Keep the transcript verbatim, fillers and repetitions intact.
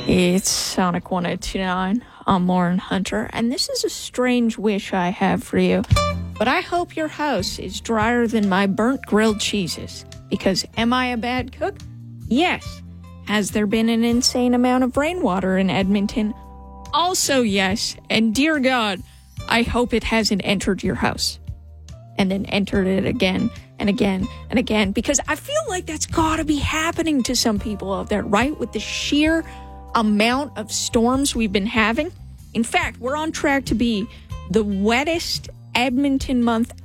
It's Sonic one oh two nine. I'm Lauren Hunter, and this is a strange wish I have for you. But I hope your house is drier than my burnt grilled cheeses. Because am I a bad cook? Yes. Has there been an insane amount of rainwater in Edmonton? Also yes. And dear God, I hope it hasn't entered your house. And then entered it again and again and again. Because I feel like that's got to be happening to some people out there, right? With the sheer amount of storms we've been having. In fact, we're on track to be the wettest Edmonton month